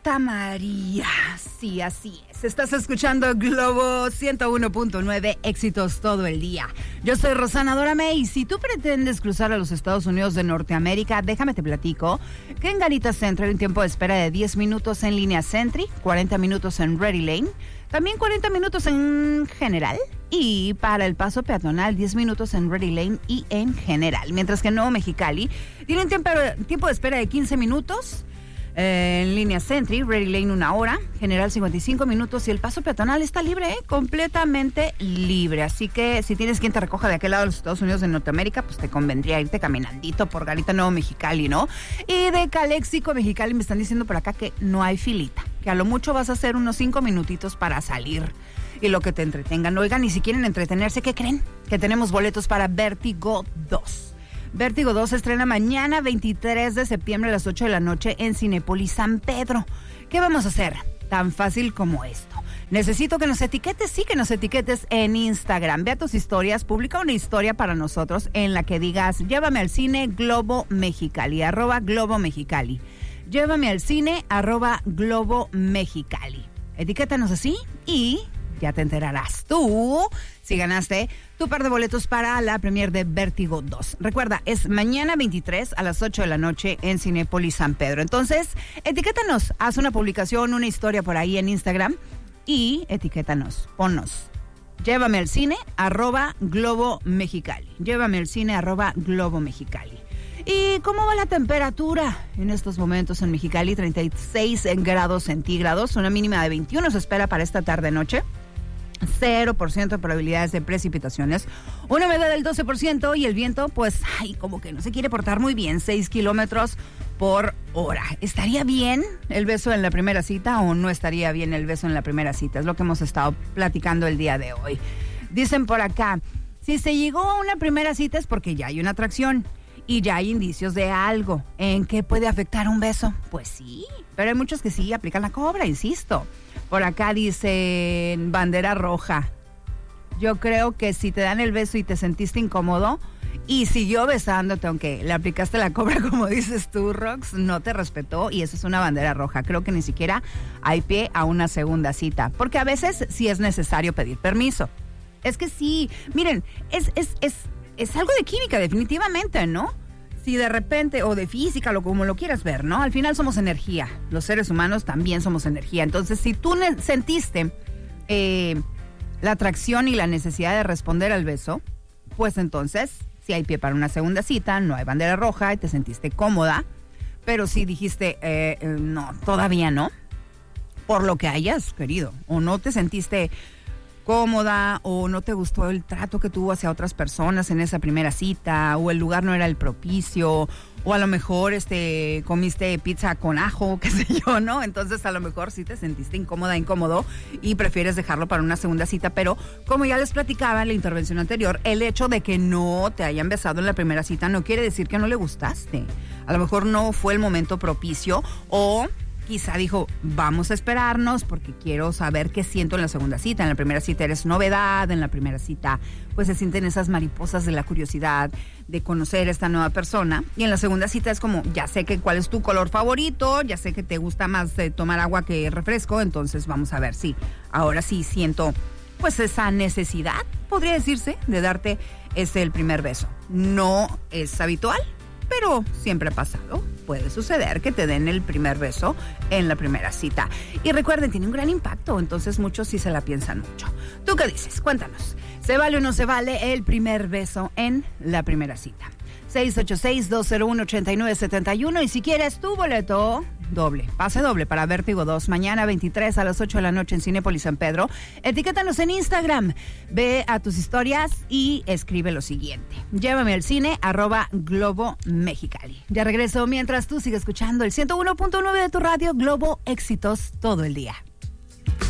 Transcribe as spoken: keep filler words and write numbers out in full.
Marta María. Sí, así es. Estás escuchando Globo ciento uno punto nueve, éxitos todo el día. Yo soy Rosana Dorame y si tú pretendes cruzar a los Estados Unidos de Norteamérica, déjame te platico que en Garita Centro hay un tiempo de espera de diez minutos en línea Sentry, cuarenta minutos en Ready Lane, también cuarenta minutos en General y para el paso peatonal diez minutos en Ready Lane y en General. Mientras que en Nuevo Mexicali tiene un tiempo, tiempo de espera de quince minutos. Eh, en línea Sentry, Ready Lane una hora, General cincuenta y cinco minutos y el paso peatonal está libre, ¿eh? Completamente libre. Así que si tienes quien te recoja de aquel lado de los Estados Unidos de Norteamérica, pues te convendría irte caminandito por Garita Nuevo Mexicali, ¿no? Y de Calexico Mexicali me están diciendo por acá que no hay filita, que a lo mucho vas a hacer unos cinco minutitos para salir y lo que te entretengan. Oigan, y si quieren entretenerse, ¿qué creen? Que tenemos boletos para Vértigo dos. Vértigo dos se estrena mañana veintitrés de septiembre a las ocho de la noche en Cinépolis San Pedro. ¿Qué vamos a hacer? Tan fácil como esto. Necesito que nos etiquetes, sí que nos etiquetes en Instagram. Ve a tus historias, publica una historia para nosotros en la que digas, llévame al cine Globo Mexicali, arroba Globo Mexicali. Llévame al cine, arroba Globo Mexicali. Etiquétanos así y ya te enterarás tú si ganaste tu par de boletos para la premier de Vértigo dos. Recuerda, es mañana veintitrés a las ocho de la noche en Cinépolis San Pedro. Entonces, etiquétanos, haz una publicación, una historia por ahí en Instagram y etiquétanos, ponnos. Llévame al cine, arroba Globo Mexicali. Llévame al cine, arroba Globo Mexicali. ¿Y cómo va la temperatura en estos momentos en Mexicali? treinta y seis grados centígrados, una mínima de veintiuno se espera para esta tarde-noche. cero por ciento de probabilidades de precipitaciones, una humedad del doce por ciento y el viento, pues, ay, como que no se quiere portar muy bien, seis kilómetros por hora. ¿Estaría bien el beso en la primera cita o no estaría bien el beso en la primera cita? Es lo que hemos estado platicando el día de hoy. Dicen por acá, si se llegó a una primera cita es porque ya hay una atracción y ya hay indicios de algo. ¿En qué puede afectar un beso? Pues sí, pero hay muchos que sí aplican la cobra, insisto. Por acá dicen bandera roja. Yo creo que si te dan el beso y te sentiste incómodo y siguió besándote, aunque le aplicaste la cobra como dices tú, Rox, no te respetó y eso es una bandera roja. Creo que ni siquiera hay pie a una segunda cita, porque a veces sí es necesario pedir permiso. Es que sí, miren, es, es, es, es algo de química definitivamente, ¿no? Si de repente, o de física, o como lo quieras ver, ¿no? Al final somos energía. Los seres humanos también somos energía. Entonces, si tú ne- sentiste eh, la atracción y la necesidad de responder al beso, pues entonces, si hay pie para una segunda cita, no hay bandera roja y te sentiste cómoda, pero si dijiste, eh, eh, no, todavía no, por lo que hayas querido, o no te sentiste cómoda o no te gustó el trato que tuvo hacia otras personas en esa primera cita o el lugar no era el propicio o a lo mejor este comiste pizza con ajo, qué sé yo, ¿no? Entonces a lo mejor sí te sentiste incómoda, incómodo y prefieres dejarlo para una segunda cita, pero como ya les platicaba en la intervención anterior, el hecho de que no te hayan besado en la primera cita no quiere decir que no le gustaste. A lo mejor no fue el momento propicio o quizá dijo, vamos a esperarnos porque quiero saber qué siento en la segunda cita. En la primera cita eres novedad, en la primera cita pues se sienten esas mariposas de la curiosidad de conocer a esta nueva persona. Y en la segunda cita es como, ya sé que cuál es tu color favorito, ya sé que te gusta más eh, tomar agua que refresco, entonces vamos a ver si ahora sí siento pues esa necesidad, podría decirse, de darte ese el primer beso. No es habitual, pero siempre ha pasado. Puede suceder que te den el primer beso en la primera cita. Y recuerden, tiene un gran impacto, entonces muchos sí se la piensan mucho. ¿Tú qué dices? Cuéntanos. ¿Se vale o no se vale el primer beso en la primera cita? seis ocho seis, dos cero uno, ocho nueve siete uno y si quieres tu boleto doble, pase doble para Vértigo dos, mañana veintitrés a las ocho de la noche en Cinépolis San Pedro, etiquétanos en Instagram, ve a tus historias y escribe lo siguiente, llévame al cine, arroba Globo Mexicali. Ya regreso mientras tú sigues escuchando el ciento uno punto nueve de tu radio Globo, éxitos todo el día.